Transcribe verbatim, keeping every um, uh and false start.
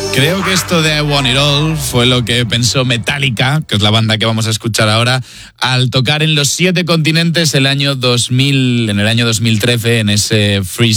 Creo que esto de I Want It All fue lo que pensó Metallica, que es la banda que vamos a escuchar ahora, al tocar en los siete continentes el año dos mil, en el año dos mil trece, en ese Free